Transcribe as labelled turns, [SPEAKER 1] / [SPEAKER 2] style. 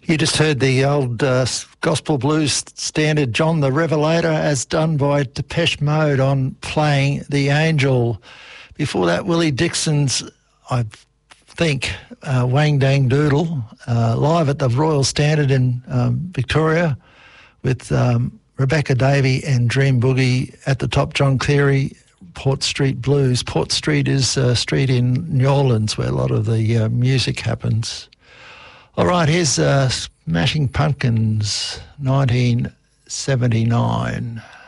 [SPEAKER 1] You just heard the old gospel blues standard John the Revelator as done by Depeche Mode on Playing the Angel. Before that, Willie Dixon's, I think, Wang Dang Doodle, live at the Royal Standard in Victoria with Rebecca Davey and Dream Boogie. At the top, John Cleary, Port Street Blues. Port Street is a street in New Orleans where a lot of the music happens. All right, here's Smashing Pumpkins, 1979.